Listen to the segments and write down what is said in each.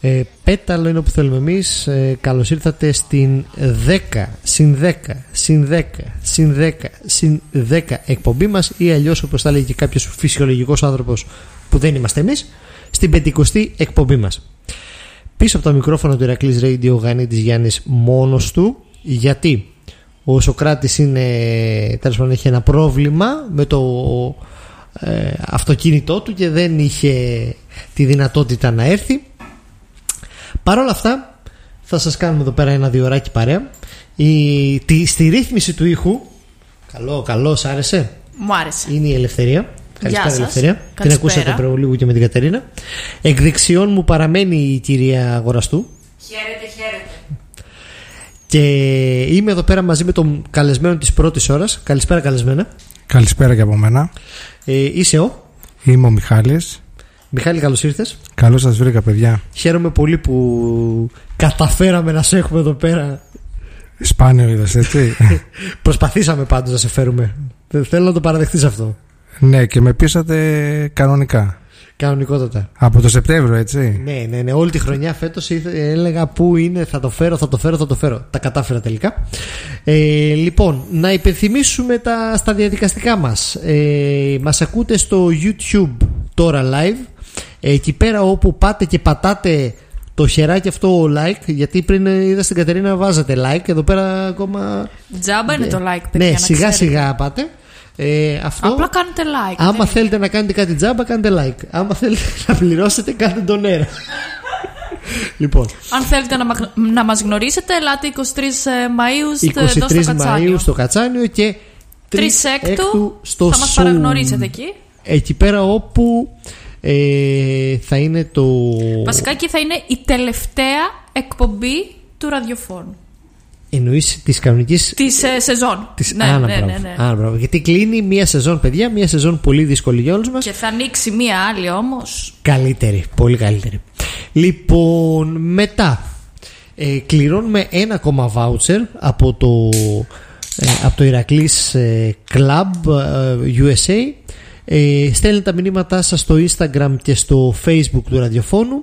Πέταλο είναι όπου θέλουμε εμείς. Καλώς ήρθατε στην 10 συν 10 συν 10 συν 10 συν 10 εκπομπή μας, ή αλλιώς όπως θα λέγει και κάποιος φυσιολογικός άνθρωπος που δεν είμαστε εμείς, στην 50η εκπομπή μας. Πίσω από το μικρόφωνο του Ηρακλής Radio ο Γανίτης Γιάννης μόνος του, γιατί ο Σοκράτης τέλος πάντων έχει ένα πρόβλημα με το αυτοκίνητό του και δεν είχε τη δυνατότητα να έρθει. Παρ' όλα αυτά θα σας κάνουμε εδώ πέρα ένα διωράκι παρέα. Στη ρύθμιση του ήχου, καλό, σ' άρεσε? Μου άρεσε. Είναι η Ελευθερία. Καλησπέρα Ελευθερία. Καλησπέρα. Την ακούσατε πριν λίγο και με την Κατερίνα. Εκ δεξιών μου παραμένει η κυρία Αγοραστού. Χαίρετε. Και είμαι εδώ πέρα μαζί με τον καλεσμένο της πρώτης ώρας. Καλησπέρα καλεσμένα. Καλησπέρα και από μένα. Είσαι Είμαι ο Μιχάλης. Μιχάλη, καλώς ήρθες. Καλώς σας βρήκα, παιδιά. Χαίρομαι πολύ που καταφέραμε να σε έχουμε εδώ πέρα. Σπάνιο είδες, έτσι. Προσπαθήσαμε πάντως να σε φέρουμε. Θέλω να το παραδεχτείς αυτό. Ναι, και με πείσατε κανονικά. Κανονικότατα. Από το Σεπτέμβριο, έτσι. Ναι. Όλη τη χρονιά φέτος έλεγα πού είναι, θα το φέρω. Τα κατάφερα τελικά. Λοιπόν, να υπενθυμίσουμε στα διαδικαστικά μας. Μας ακούτε στο YouTube τώρα live. Εκεί πέρα όπου πάτε και πατάτε το χεράκι αυτό like, γιατί πριν είδα στην Κατερίνα να βάζατε like. Εδώ πέρα ακόμα τζάμπα είναι το like, παιδιά. Ναι, σιγά σιγά πάτε. Αυτό, απλά κάνετε like. Άμα θέλετε να κάνετε κάτι τζάμπα, κάντε like. Άμα θέλετε να πληρώσετε, κάντε τον αέρα. Λοιπόν, αν θέλετε να μας γνωρίσετε, ελάτε 23 Μαΐου 23 Μαΐου στο Κατσάνιο και 3 Έκτου στο θα μας παραγνωρίσετε εκεί. Εκεί πέρα όπου θα είναι το... Βασικά εκεί θα είναι η τελευταία εκπομπή του ραδιοφώνου. Εννοείς της κανονικής... Της σεζόν. Ναι. Μπράβο. Γιατί κλείνει μία σεζόν, παιδιά. Μία σεζόν πολύ δύσκολη για όλους μας. Και θα ανοίξει μία άλλη όμως. Καλύτερη, πολύ καλύτερη. Λοιπόν, μετά κληρώνουμε ένα ακόμα voucher από το Ηρακλής Club USA. Στέλνετε τα μηνύματά σας στο Instagram και στο Facebook του ραδιοφώνου.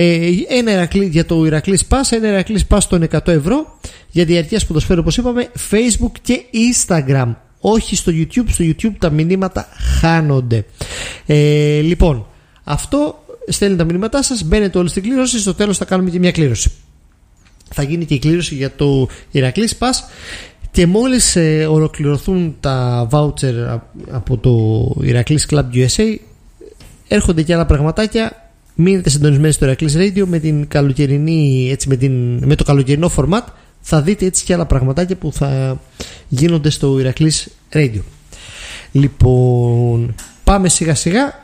Για το Ηρακλής Pass, ένα Ηρακλής Pass των 100 ευρώ για διαρκείας ποδοσφαίρου, όπως είπαμε, Facebook και Instagram. Όχι στο YouTube. Στο YouTube τα μηνύματα χάνονται. Λοιπόν, αυτό, στέλνετε τα μηνύματά σας, μπαίνετε όλοι στην κλήρωση. Στο τέλος θα κάνουμε και μια κλήρωση. Θα γίνει και η κλήρωση για το Ηρακλής Pass. Και μόλις ολοκληρωθούν τα voucher από το Ηρακλής Club USA, έρχονται και άλλα πραγματάκια. Μείνετε συντονισμένοι στο Ηρακλής Radio με την καλοκαιρινή, έτσι, με το καλοκαιρινό format. Θα δείτε έτσι και άλλα πραγματάκια που θα γίνονται στο Ηρακλής Radio. Λοιπόν, πάμε σιγά σιγά